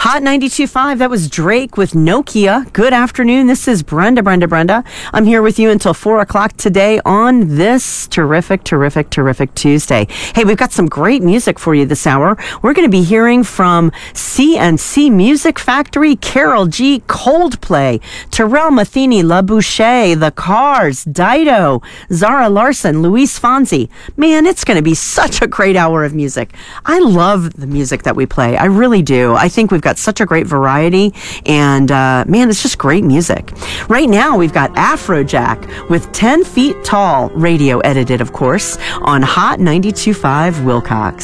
Hot 92.5, that was Drake with Nokia. Good afternoon. This is Brenda. I'm here with you until 4 o'clock today on this terrific Tuesday. Hey, we've got some great music for you this hour. We're going to be hearing from CNC Music Factory, Karol G, Coldplay, Terrell Matheny, La Bouche, The Cars, Dido, Zara Larsson, Luis Fonsi. Man, it's going to be such a great hour of music. I love the music that we play. I really do. I think we've got such a great variety, and man, it's just great music. Right now, we've got Afrojack with 10 Feet Tall, radio edited, of course, on Hot 92.5 Wilcox.